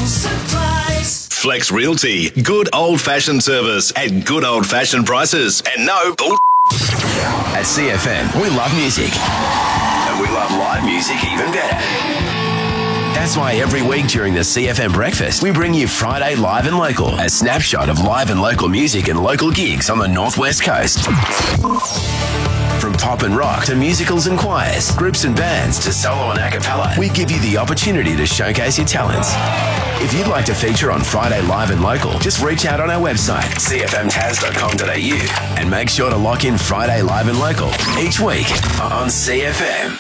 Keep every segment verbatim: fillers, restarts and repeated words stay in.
Surprise! Flex Realty. Good old-fashioned service at good old-fashioned prices. And no bull. At C F M, we love music. And we love live music even better. That's why every week during the C F M Breakfast, we bring you Friday Live and Local, a snapshot of live and local music and local gigs on the Northwest Coast. From pop and rock to musicals and choirs, groups and bands to solo and a cappella, we give you the opportunity to showcase your talents. If you'd like to feature on Friday Live and Local, just reach out on our website, c f m taz dot com dot a u, and make sure to lock in Friday Live and Local each week on C F M.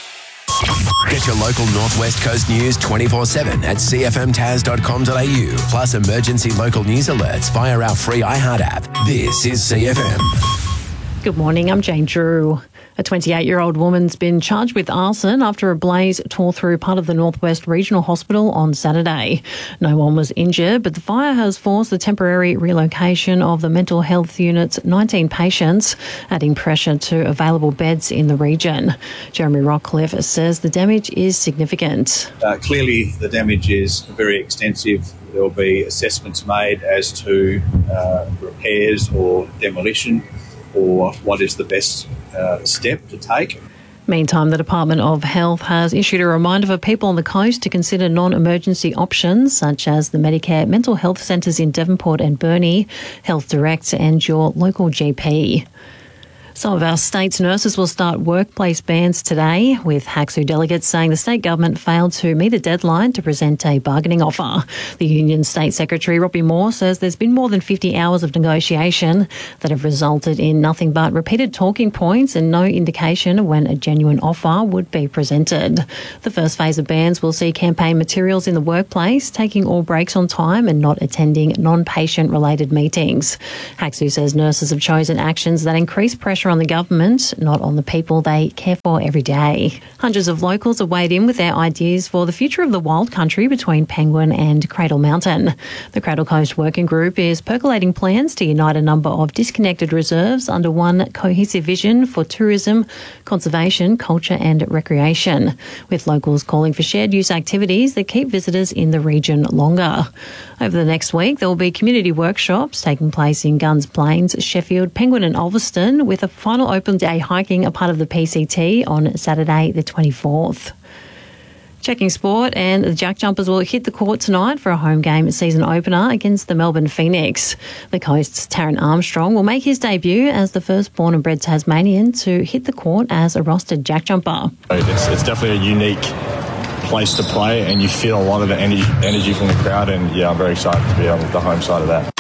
Get your local Northwest Coast news twenty-four seven at c f m taz dot com dot a u, plus emergency local news alerts via our free iHeart app. This is C F M. Good morning, I'm Jane Drew. A twenty-eight-year-old woman's been charged with arson after a blaze tore through part of the Northwest Regional Hospital on Saturday. No one was injured, but the fire has forced the temporary relocation of the mental health unit's nineteen patients, adding pressure to available beds in the region. Jeremy Rockcliffe says the damage is significant. Uh, clearly, the damage is very extensive. There will be assessments made as to uh, repairs or demolition, or what is the best uh, step to take. Meantime, the Department of Health has issued a reminder for people on the coast to consider non-emergency options such as the Medicare mental health centres in Devonport and Burnie, Health Direct and your local G P. Some of our state's nurses will start workplace bans today, with HACSU delegates saying the state government failed to meet a deadline to present a bargaining offer. The union state secretary, Robbie Moore, says there's been more than fifty hours of negotiation that have resulted in nothing but repeated talking points and no indication of when a genuine offer would be presented. The first phase of bans will see campaign materials in the workplace, taking all breaks on time and not attending non-patient related meetings. HACSU says nurses have chosen actions that increase pressure on the government, not on the people they care for every day. Hundreds of locals have weighed in with their ideas for the future of the wild country between Penguin and Cradle Mountain. The Cradle Coast Working Group is percolating plans to unite a number of disconnected reserves under one cohesive vision for tourism, conservation, culture and recreation, with locals calling for shared use activities that keep visitors in the region longer. Over the next week, there will be community workshops taking place in Guns Plains, Sheffield, Penguin and Ulverston, with a final open day hiking a part of the P C T on Saturday the twenty-fourth. Checking sport, and the Jack Jumpers will hit the court tonight for a home game season opener against the Melbourne Phoenix. The Coast's Taryn Armstrong will make his debut as the first born and bred Tasmanian to hit the court as a rostered Jack Jumper. It's, it's definitely a unique place to play, and you feel a lot of the energy, energy from the crowd, and yeah, I'm very excited to be on the home side of that.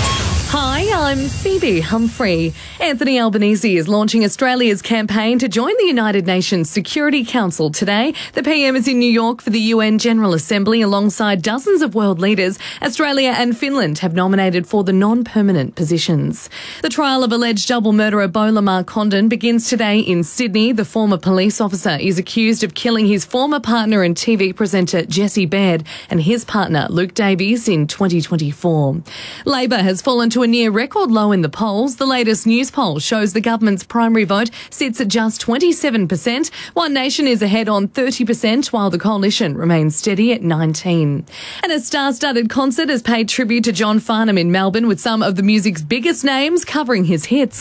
Hi, I'm Phoebe Humphrey. Anthony Albanese is launching Australia's campaign to join the United Nations Security Council today. The P M is in New York for the U N General Assembly alongside dozens of world leaders. Australia and Finland have nominated for the non-permanent positions. The trial of alleged double murderer Beau Lamar Condon begins today in Sydney. The former police officer is accused of killing his former partner and T V presenter Jesse Baird and his partner Luke Davies in twenty twenty-four. Labor has fallen to a near record low in the polls. The latest news poll shows the government's primary vote sits at just twenty-seven percent. One Nation is ahead on thirty percent, while the coalition remains steady at nineteen. And a star-studded concert has paid tribute to John Farnham in Melbourne, with some of the music's biggest names covering his hits.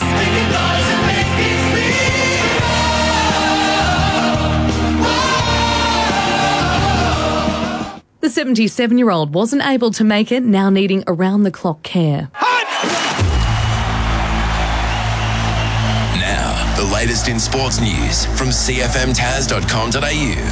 The seventy-seven-year-old wasn't able to make it, now needing around-the-clock care. Now, the latest in sports news from c f m taz dot com dot a u.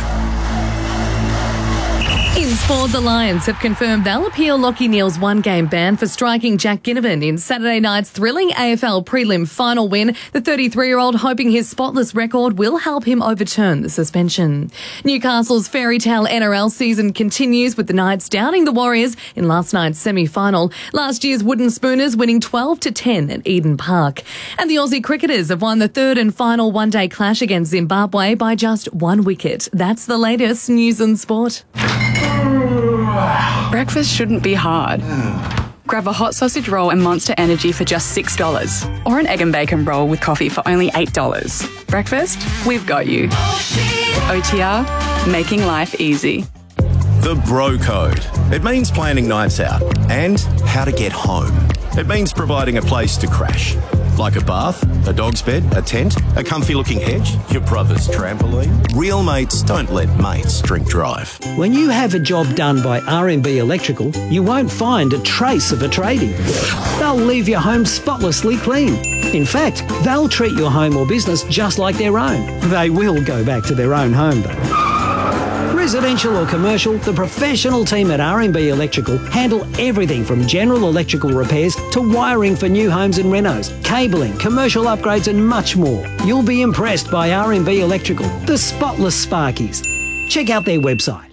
In sport, the Lions have confirmed they'll appeal Lachie Neale's one-game ban for striking Jack Ginnivan in Saturday night's thrilling A F L prelim final win. The thirty-three-year-old hoping his spotless record will help him overturn the suspension. Newcastle's fairy tale N R L season continues, with the Knights downing the Warriors in last night's semi-final. Last year's Wooden Spooners winning twelve to ten at Eden Park. And the Aussie cricketers have won the third and final one-day clash against Zimbabwe by just one wicket. That's the latest news and sport. Breakfast shouldn't be hard. Grab a hot sausage roll and Monster Energy for just six dollars. Or an egg and bacon roll with coffee for only eight dollars. Breakfast? We've got you. O T R, making life easy. The Bro Code. It means planning nights out and how to get home. It means providing a place to crash. Like a bath, a dog's bed, a tent, a comfy looking hedge, your brother's trampoline. Real mates don't let mates drink drive. When you have a job done by R M B Electrical, you won't find a trace of a tradie. They'll leave your home spotlessly clean. In fact, they'll treat your home or business just like their own. They will go back to their own home though. Residential or commercial, the professional team at R M B Electrical handle everything from general electrical repairs to wiring for new homes and renos, cabling, commercial upgrades and much more. You'll be impressed by R M B Electrical, the spotless Sparkies. Check out their website